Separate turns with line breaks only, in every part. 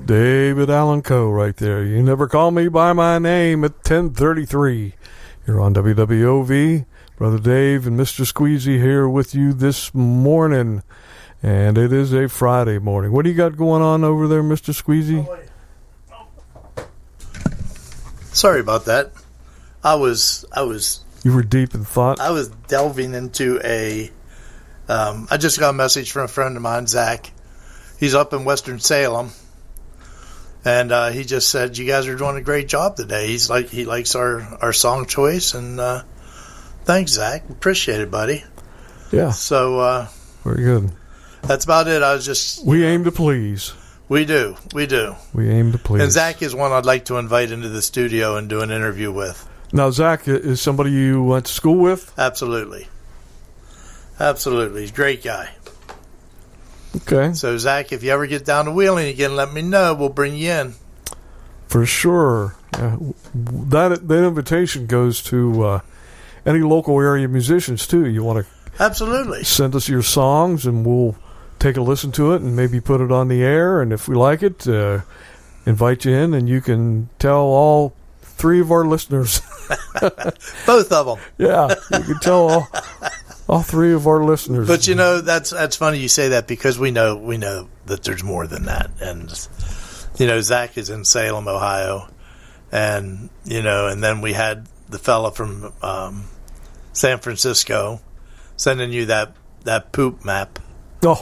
David Allan Coe right there. You never call me by my name at 10:33. You're on WWOV. Brother Dave and Mr. Squeezy here with you this morning. And it is a Friday morning. What do you got going on over there, Mr. Squeezy?
Sorry about that.
You were deep in thought?
I was delving into I just got a message from a friend of mine, Zach. He's up in Western Salem. And he just said, you guys are doing a great job today. He likes our song choice. And thanks, Zach. Appreciate it, buddy.
Yeah.
So
very good.
That's about it.
We aim to please.
We do. We
aim to please.
And Zach is one I'd like to invite into the studio and do an interview with.
Now, Zach is somebody you went to school with?
Absolutely. He's a great guy.
Okay.
So, Zach, if you ever get down to Wheeling again, let me know. We'll bring you in.
For sure. That invitation goes to any local area musicians, too. You want to
absolutely
send us your songs, and we'll take a listen to it and maybe put it on the air. And if we like it, invite you in, and you can tell all three of our listeners.
Both of them.
Yeah, you can tell all three of our listeners.
But that's funny you say that, because we know that there's more than that. And Zach is in Salem, Ohio, and and then we had the fella from San Francisco sending you that poop map.
Oh.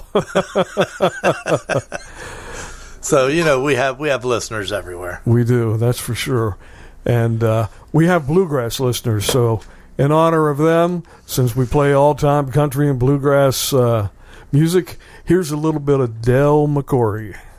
So we have listeners everywhere.
We do, that's for sure. And we have bluegrass listeners, so in honor of them, since we play all-time country and bluegrass music, here's a little bit of Del McCoury.